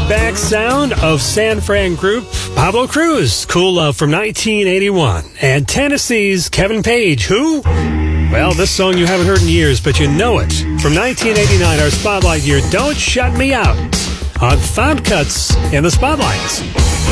laid-back sound of San Fran group Pablo Cruz, Cool Love from 1981. And Tennessee's Kevin Page, who? Well, this song you haven't heard in years, but you know it. From 1989, our Spotlight year, Don't Shut Me Out, on Found Cuts in the Spotlights.